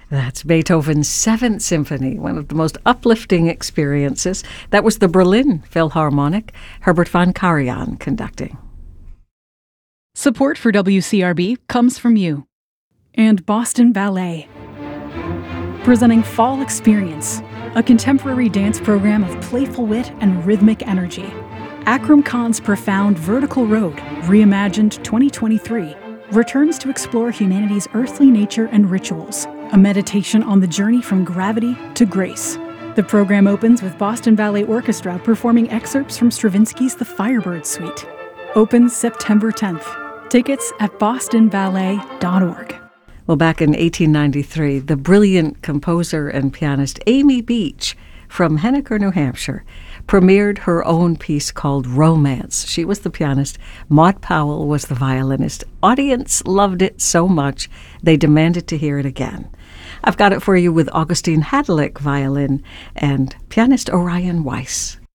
That's Beethoven's Seventh Symphony, one of the most uplifting experiences. That was the Berlin Philharmonic, Herbert von Karajan conducting. Support for WCRB comes from you and Boston Ballet, presenting Fall Experience, a contemporary dance program of playful wit and rhythmic energy. Akram Khan's profound Vertical Road, reimagined 2023, returns to explore humanity's earthly nature and rituals, a meditation on the journey from gravity to grace. The program opens with Boston Ballet Orchestra performing excerpts from Stravinsky's The Firebird Suite. Opens September 10th. Tickets at bostonballet.org. Well, back in 1893, the brilliant composer and pianist Amy Beach from Henniker, New Hampshire, premiered her own piece called Romance. She was the pianist. Maud Powell was the violinist. Audience loved it so much, they demanded to hear it again. I've got it for you with Augustine Hadlick violin and pianist Orion Weiss.